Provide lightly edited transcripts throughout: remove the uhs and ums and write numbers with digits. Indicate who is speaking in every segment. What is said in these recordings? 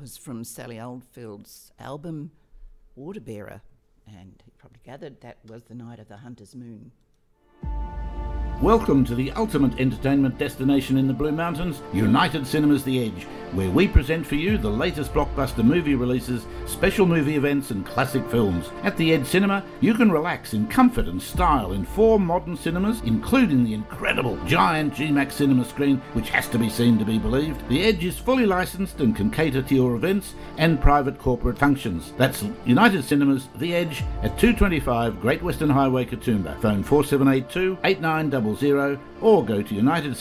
Speaker 1: was from Sally Oldfield's album Waterbearer, and you probably gathered that was The Night of the Hunter's Moon.
Speaker 2: Welcome to the ultimate entertainment destination in the Blue Mountains, United Cinemas The Edge, where we present for you the latest blockbuster movie releases, special movie events and classic films. At The Edge Cinema, you can relax in comfort and style in 4 modern cinemas, including the incredible giant GMAX cinema screen, which has to be seen to be believed. The Edge is fully licensed and can cater to your events and private corporate functions. That's United Cinemas The Edge at 225 Great Western Highway, Katoomba. Phone 4782 8900 or go to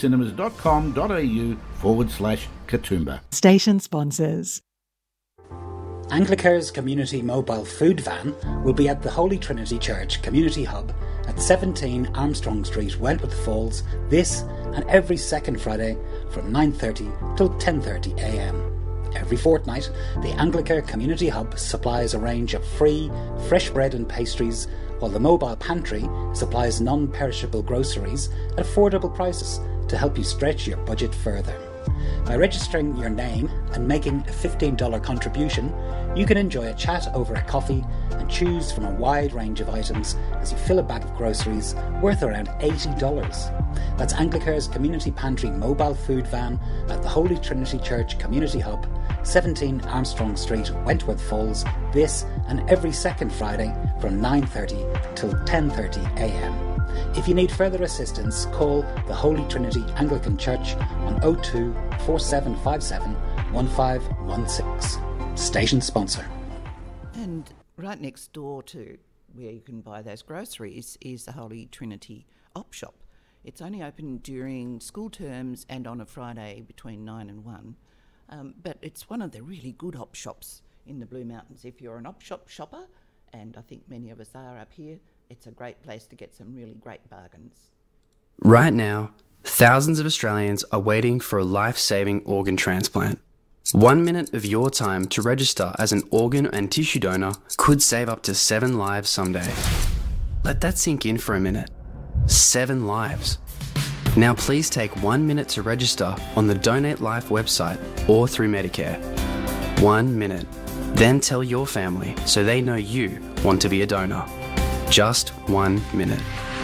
Speaker 2: unitedcinemas.com.au/Katoomba.
Speaker 3: Station sponsors.
Speaker 4: Anglicare's community mobile food van will be at the Holy Trinity Church Community Hub at 17 Armstrong Street, Wentworth Falls, this and every second Friday from 9:30 till 10:30 a.m. Every fortnight, the Anglicare Community Hub supplies a range of free, fresh bread and pastries, while the mobile pantry supplies non-perishable groceries at affordable prices to help you stretch your budget further. By registering your name and making a $15 contribution, you can enjoy a chat over a coffee and choose from a wide range of items as you fill a bag of groceries worth around $80. That's Anglicare's Community Pantry mobile food van at the Holy Trinity Church Community Hub, 17 Armstrong Street, Wentworth Falls, this and every second Friday from 9:30 till 10:30 a.m. If you need further assistance, call the Holy Trinity Anglican Church on 02 4757 1516. Station sponsor.
Speaker 1: And right next door to where you can buy those groceries is the Holy Trinity Op Shop. It's only open during school terms and on a Friday between 9 and 1. But it's one of the really good op shops in the Blue Mountains. If you're an op shop shopper, and I think many of us are up here, it's a great place to get some really great bargains.
Speaker 5: Right now, thousands of Australians are waiting for a life-saving organ transplant. 1 minute of your time to register as an organ and tissue donor could save up to 7 lives someday. Let that sink in for a minute. 7 lives. Now please take 1 minute to register on the Donate Life website or through Medicare. 1 minute. Then tell your family so they know you want to be a donor. Just 1 minute.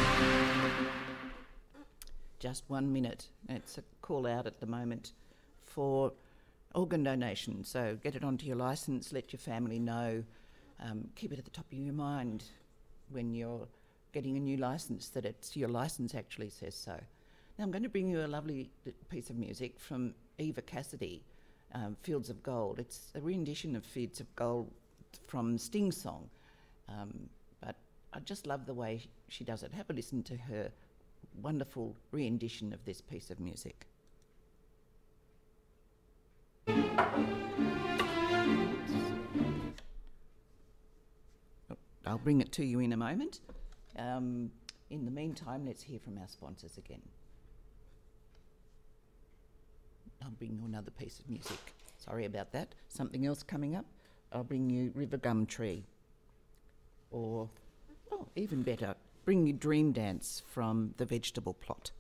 Speaker 1: Just 1 minute. It's a call out at the moment for organ donation. So get it onto your licence, let your family know. Keep it at the top of your mind when you're getting a new licence, that it's your licence actually says so. Now I'm going to bring you a lovely piece of music from Eva Cassidy, Fields of Gold. It's a rendition of Fields of Gold from Sting's song, but I just love the way she does it. Have a listen to her wonderful rendition of this piece of music. I'll bring it to you in a moment. In the meantime, let's hear from our sponsors again. I'll bring you another piece of music. Sorry about that. Something else coming up. I'll bring you River Gum Tree. Or, even better, bring you Dream Dance from The Vegetable Plot.